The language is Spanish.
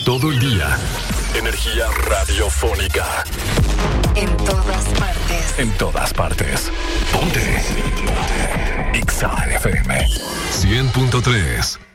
Todo el día. Energía radiofónica. En todas partes. En todas partes. Ponte. Exa FM 100.3.